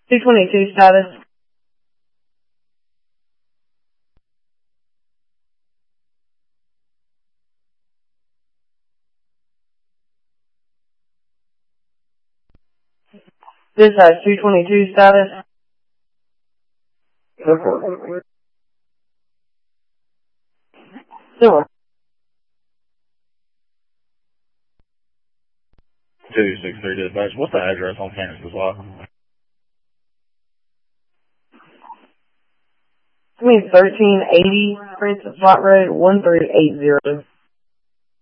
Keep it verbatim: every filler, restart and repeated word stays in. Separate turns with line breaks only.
two twenty-two status. This has two twenty-two status. Go for it. Sure.
two six three dispatch. What's the address on Kansas Lot?
I mean thirteen eighty Francis Lot Road, one three eight zero.